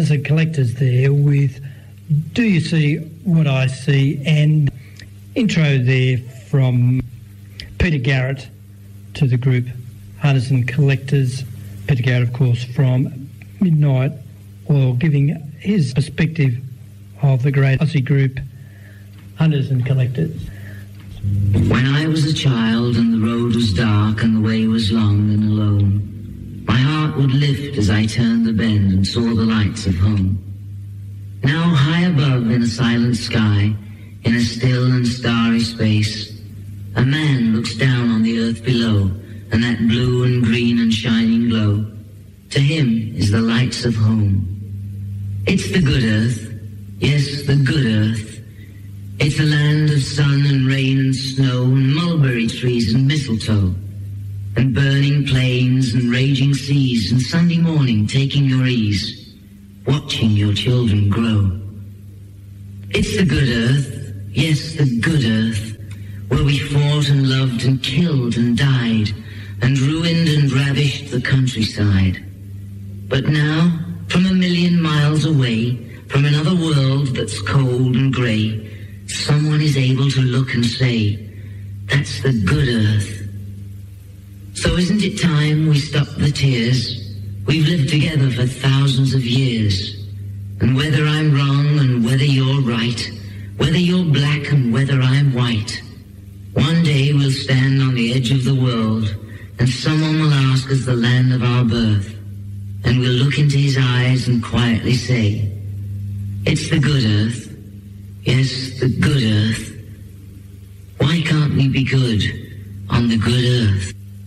Hunters and Collectors there with Do You See What I See, and intro there from Peter Garrett to the group Hunters and Collectors. Peter Garrett, of course, from Midnight Oil, giving his perspective of the great Aussie group Hunters and Collectors. When I was a child and the road was dark and the way was long and alone, my heart would lift as I turned the bend and saw the lights of home. Now high above in a silent sky, in a still and starry space, a man looks down on the earth below, and that blue and green and shining glow, to him is the lights of home. It's the good earth, yes, the good earth. It's a land of sun and rain and snow and mulberry trees and mistletoe, and burning plains and raging seas, and Sunday morning taking your ease, watching your children grow. It's the good earth, yes, the good earth, where we fought and loved and killed and died, and ruined and ravished the countryside. But now, from a million miles away, from another world that's cold and grey, someone is able to look and say, that's the good earth. So isn't it time we stop the tears? We've lived together for thousands of years. And whether I'm wrong and whether you're right, whether you're black and whether I'm white, one day we'll stand on the edge of the world, and someone will ask us the land of our birth, and we'll look into his eyes and quietly say, it's the good earth. Yes, the good earth. Why can't we be good on the good earth?